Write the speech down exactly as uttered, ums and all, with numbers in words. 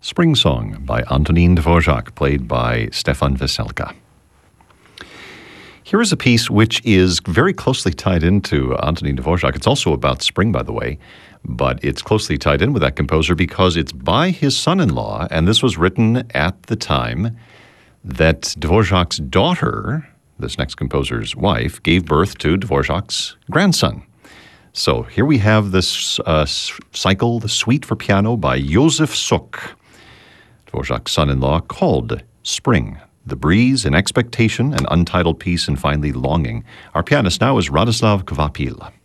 Spring Song by Antonín Dvořák, played by Stefan Veselka. Here is a piece which is very closely tied into Antonín Dvořák. It's also about spring, by the way, but it's closely tied in with that composer because it's by his son-in-law, and this was written at the time that Dvořák's daughter, this next composer's wife, gave birth to Dvořák's grandson. So here we have this uh, cycle, The Suite for Piano by Josef Suk, Dvořák's son-in-law, called Spring, The Breeze, An Expectation, An Untitled Piece, and finally Longing. Our pianist now is Radoslav Kvapil.